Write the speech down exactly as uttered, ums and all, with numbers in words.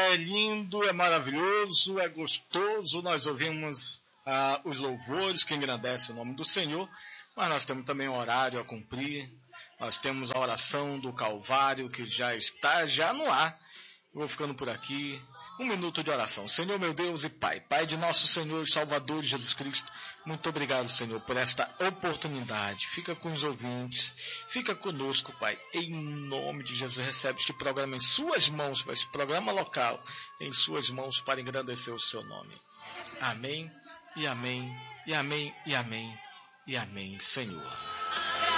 é lindo, é maravilhoso, é gostoso. Nós ouvimos ah, os louvores que engrandecem o nome do Senhor, mas nós temos também um horário a cumprir. Nós temos a oração do Calvário que já está já no ar. Vou ficando por aqui. Um minuto de oração. Senhor, meu Deus e Pai, Pai de nosso Senhor e Salvador Jesus Cristo, muito obrigado, Senhor, por esta oportunidade. Fica com os ouvintes, fica conosco, Pai. Em nome de Jesus, recebe este programa em suas mãos, Pai, esse programa local, em suas mãos, para engrandecer o seu nome. Amém, e amém, e amém, e amém, e amém, Senhor.